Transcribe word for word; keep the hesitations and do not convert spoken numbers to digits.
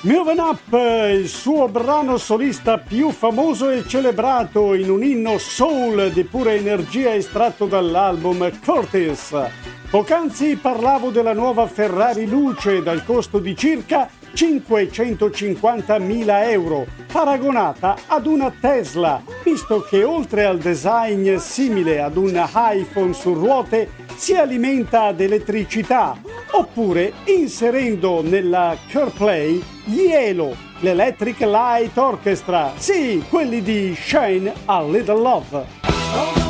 Moving Up, il suo brano solista più famoso e celebrato in un inno soul di pura energia estratto dall'album Curtis. Poc'anzi parlavo della nuova Ferrari Luce dal costo di circa cinquecentocinquantamila euro, paragonata ad una Tesla, visto che oltre al design simile ad un iPhone su ruote si alimenta ad elettricità, oppure inserendo nella CarPlay gli Elo, l'Electric Light Orchestra, sì, quelli di Shine a Little Love.